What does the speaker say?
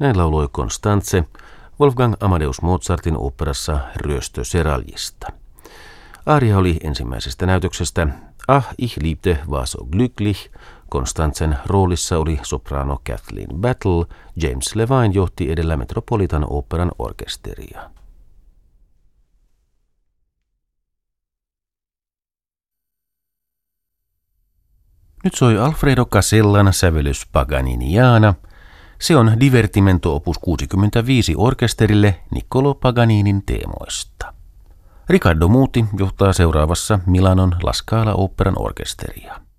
Näin lauloi Constanze Wolfgang Amadeus Mozartin oopperassa Ryöstö Seraljista. Aaria oli ensimmäisestä näytöksestä Ach, ich liebte war so glücklich. Constanzen roolissa oli sopraano Kathleen Battle. James Levine johti edellä Metropolitan Oopperan orkesteria. Nyt soi Alfredo Casellan sävellys Paganiniana. Se on Divertimento opus 65 orkesterille Niccolò Paganinin teemoista. Riccardo Muti johtaa seuraavassa Milanon La Scala Oopperan orkesteria.